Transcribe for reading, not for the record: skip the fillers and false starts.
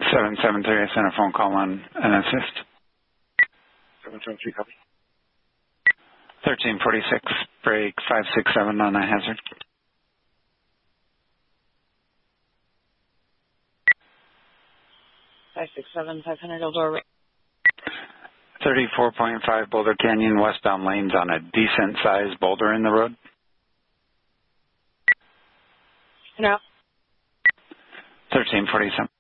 773, I sent a phone call on an assist. 773, copy. 1346, break 567 on a hazard. 567, 500 Eldora. 34.5 Boulder Canyon, westbound lanes on a decent sized boulder in the road. No. 1347.